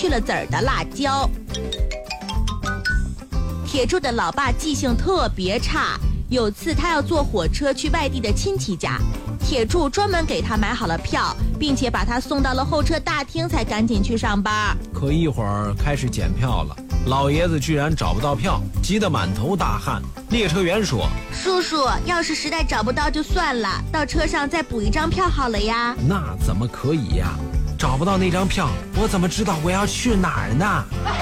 去了籽儿的辣椒。铁柱的老爸记性特别差，有次他要坐火车去外地的亲戚家，铁柱专门给他买好了票，并且把他送到了候车大厅，才赶紧去上班。 可一会儿开始检票了，老爷子居然找不到票，急得满头大汗。列车员说： 叔叔，要是实在找不到就算了，到车上再补一张票好了呀。 那怎么可以呀？找不到那张票，我怎么知道我要去哪儿呢？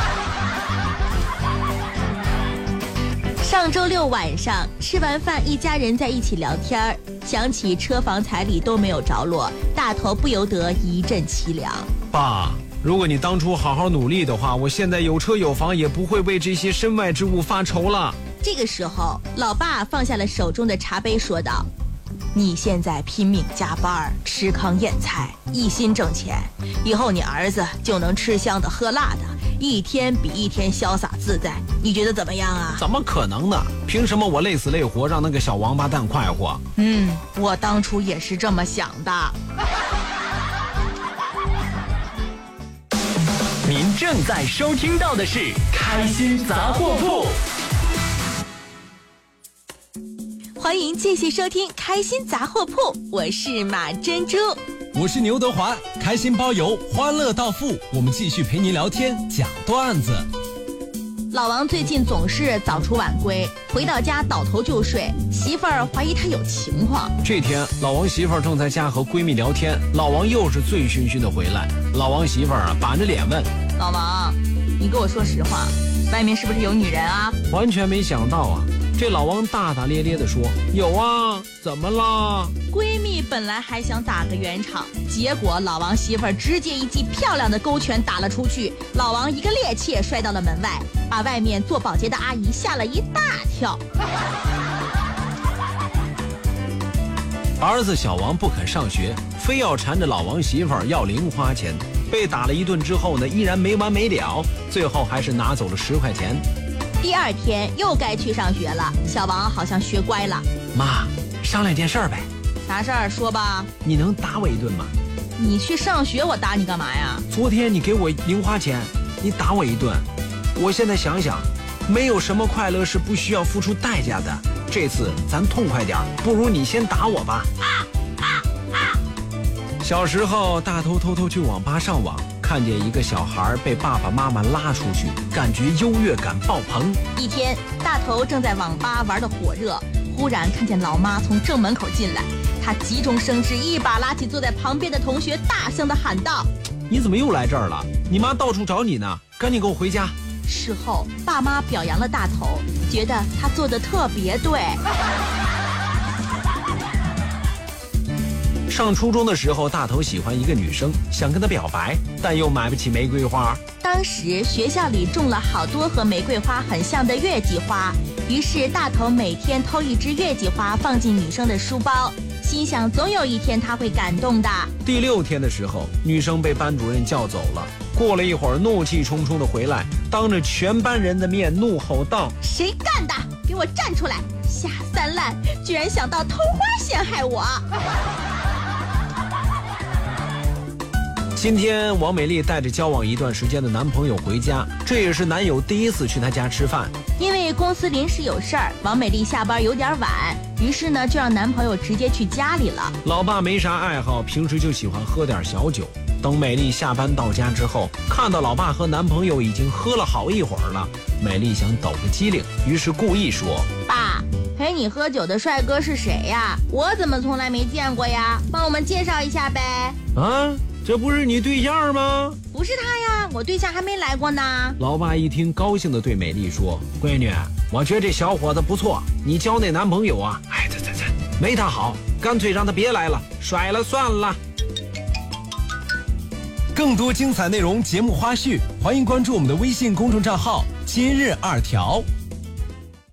上周六晚上吃完饭，一家人在一起聊天，想起车房彩礼都没有着落，大头不由得一阵凄凉。 爸，如果你当初好好努力的话，我现在有车有房，也不会为这些身外之物发愁了。 这个时候，老爸放下了手中的茶杯，说道：你现在拼命加班，吃糠咽菜，一心挣钱，以后你儿子就能吃香的喝辣的，一天比一天潇洒自在，你觉得怎么样啊？ 怎么可能呢？凭什么我累死累活让那个小王八蛋快活？ 我当初也是这么想的。 您正在收听到的是开心杂货铺。 欢迎继续收听开心杂货铺，我是马珍珠， 我是牛德华，开心包邮，欢乐到付，我们继续陪您聊天讲段子。 老王最近总是早出晚归，回到家倒头就睡，媳妇儿怀疑他有情况。 这天老王媳妇儿正在家和闺蜜聊天，老王又是醉醺醺的回来，老王媳妇儿板着脸问： 老王，你跟我说实话，外面是不是有女人啊？ 完全没想到啊，这老王大大咧咧地说：有啊，怎么了？ 闺蜜本来还想打个圆场，结果老王媳妇儿直接一记漂亮的勾拳打了出去，老王一个趔趄摔到了门外，把外面做保洁的阿姨吓了一大跳。 儿子小王不肯上学，非要缠着老王媳妇儿要零花钱，被打了一顿之后呢，依然没完没了，最后还是拿走了10块钱。 第二天又该去上学了，小王好像学乖了。 妈，商量件事儿呗。 啥事儿？说吧。 你能打我一顿吗？ 你去上学，我打你干嘛呀？ 昨天你给我零花钱，你打我一顿。我现在想想，没有什么快乐是不需要付出代价的。这次咱痛快点，不如你先打我吧。小时候，大头偷偷去网吧上网，看见一个小孩被爸爸妈妈拉出去，感觉优越感爆棚。 一天，大头正在网吧玩得火热，忽然看见老妈从正门口进来，他急中生智，一把拉起坐在旁边的同学，大声地喊道： 你怎么又来这儿了？你妈到处找你呢，赶紧给我回家。 事后，爸妈表扬了大头，觉得他做得特别对。 上初中的时候，大头喜欢一个女生，想跟她表白，但又买不起玫瑰花。 当时学校里种了好多和玫瑰花很像的月季花，于是大头每天偷一支月季花放进女生的书包，心想总有一天她会感动的。 第6天的时候，女生被班主任叫走了。过了一会儿，怒气冲冲的回来，当着全班人的面怒吼道： 谁干的？给我站出来！下三滥，居然想到偷花陷害我！ 今天王美丽带着交往一段时间的男朋友回家，这也是男友第一次去她家吃饭。 因为公司临时有事儿，王美丽下班有点晚，于是呢就让男朋友直接去家里了。 老爸没啥爱好，平时就喜欢喝点小酒。等美丽下班到家之后，看到老爸和男朋友已经喝了好一会儿了，美丽想抖个机灵，于是故意说： 爸，陪你喝酒的帅哥是谁呀？我怎么从来没见过呀？帮我们介绍一下呗。 啊，这不是你对象吗？ 不是他呀，我对象还没来过呢。 老爸一听，高兴地对美丽说：闺女，我觉得这小伙子不错，你交那男朋友啊，没他好，干脆让他别来了，甩了算了。 更多精彩内容、节目花絮，欢迎关注我们的微信公众账号“今日2条”。